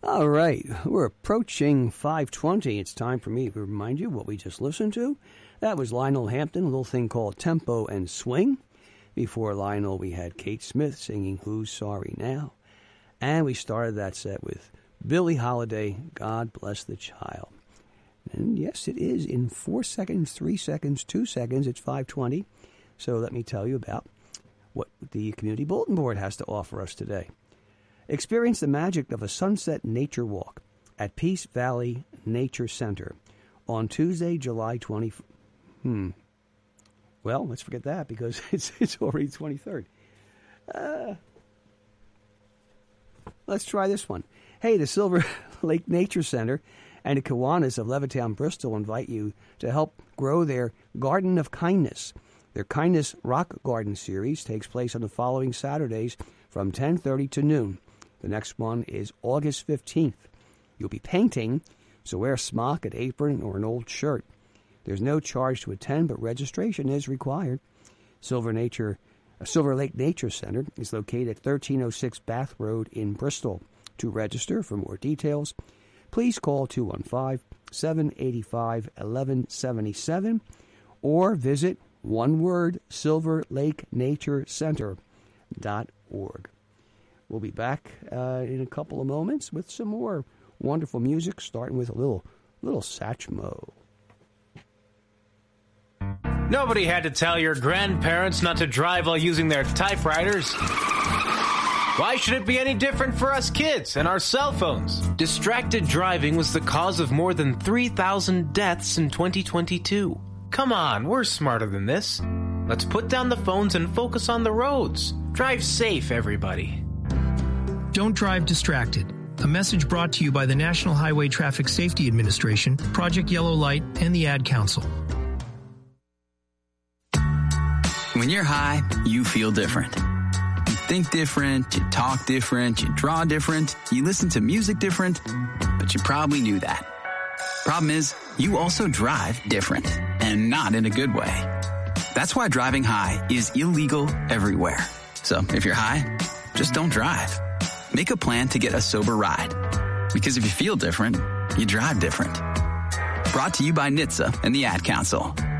All right, we're approaching 5:20. It's time for me to remind you what we just listened to. That was Lionel Hampton, a little thing called Tempo and Swing. Before Lionel, we had Kate Smith singing Who's Sorry Now. And we started that set with Billie Holiday, God Bless the Child. And yes, it is in 4 seconds, 3 seconds, 2 seconds. It's 5:20. So let me tell you about what the Community Bulletin Board has to offer us today. Experience the magic of a sunset nature walk at Peace Valley Nature Center on Tuesday, July 20. Well, let's forget that because it's already 23rd. Let's try this one. Hey, the Silver Lake Nature Center and the Kiwanis of Levittown, Bristol invite you to help grow their Garden of Kindness. Their Kindness Rock Garden series takes place on the following Saturdays from 10:30 to noon. The next one is August 15th. You'll be painting, so wear a smock, an apron, or an old shirt. There's no charge to attend, but registration is required. Silver Lake Nature Center is located at 1306 Bath Road in Bristol. To register for more details, please call 215-785-1177 or visit silverlakenaturecenter.org. We'll be back in a couple of moments with some more wonderful music, starting with a little Satchmo. Nobody had to tell your grandparents not to drive while using their typewriters. Why should it be any different for us kids and our cell phones? Distracted driving was the cause of more than 3,000 deaths in 2022. Come on, we're smarter than this. Let's put down the phones and focus on the roads. Drive safe, everybody. Don't drive distracted. A message brought to you by the National Highway Traffic Safety Administration, Project Yellow Light, and the Ad Council. When you're high, you feel different. You think different, you talk different, you draw different, you listen to music different, but you probably knew that. Problem is, you also drive different, and not in a good way. That's why driving high is illegal everywhere. So if you're high, just don't drive. Make a plan to get a sober ride. Because if you feel different, you drive different. Brought to you by NHTSA and the Ad Council.